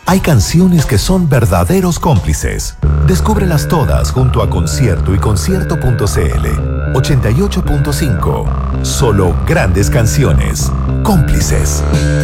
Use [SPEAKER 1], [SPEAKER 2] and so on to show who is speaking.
[SPEAKER 1] Hay canciones que son verdaderos cómplices. Descúbrelas todas junto a Concierto y Concierto.cl. 88.5. Solo grandes canciones. Cómplices.